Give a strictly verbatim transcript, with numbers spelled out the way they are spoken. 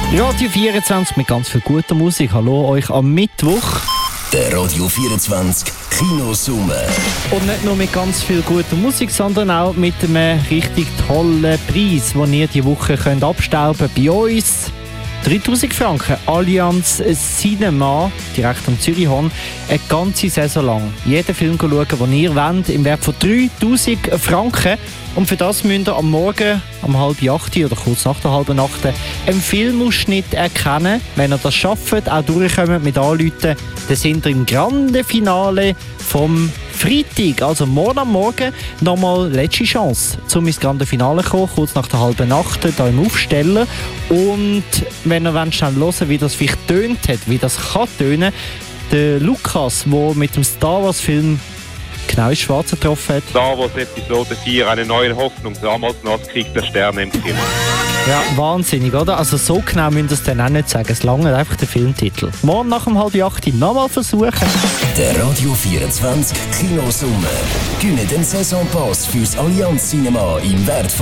Radio vierundzwanzig mit ganz viel guter Musik. Hallo euch am Mittwoch. Der Radio vierundzwanzig Kinosumme. Und nicht nur mit ganz viel guter Musik, sondern auch mit einem richtig tollen Preis, den ihr diese Woche könnt abstauben bei uns. dreitausend Franken, Allianz Cinema, direkt am Zürichhorn, eine ganze Saison lang. Jeden Film schauen, den ihr wollt, im Wert von dreitausend Franken. Und für das müsst ihr am Morgen, um halb acht oder kurz nach der halben Nacht, einen Filmausschnitt erkennen. Wenn ihr das schafft, auch durchkommt mit Anrufen, dann sind ihr im grande Finale vom Freitag, also morgen am Morgen, nochmal letzte Chance, um ins grande Finale zu kommen, kurz nach der halben Nacht, hier im Aufsteller. Und wenn ihr wollt, schnell hören, wie das vielleicht tönt hat, wie das kann tönen, der Lukas, der mit dem Star Wars Film genau ins Schwarze getroffen hat. Star Wars Episode vier, eine neue Hoffnung, damals noch als Krieg der Sterne im Kino. Ja, wahnsinnig, oder? Also so genau müsst ihr es dann auch nicht sagen. Es langt einfach der Filmtitel. Morgen nach um halb acht nochmal versuchen. Der Radio vierundzwanzig Kinosumme. Gewinne den Saisonpass fürs Allianz Cinema im Wert von